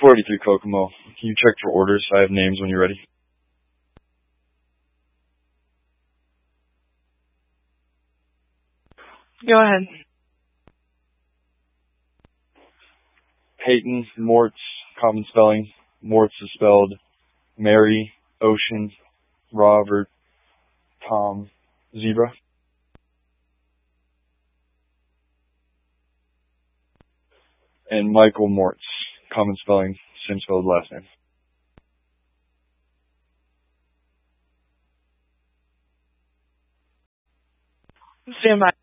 483 Kokomo. Can you check for orders? I have names when you're ready. Go ahead. Peyton, Mortz, common spelling. Mortz is spelled Mary, Ocean, Robert, Tom, Zebra. And Michael Mortz, common spelling, same spelled last name. Stand by.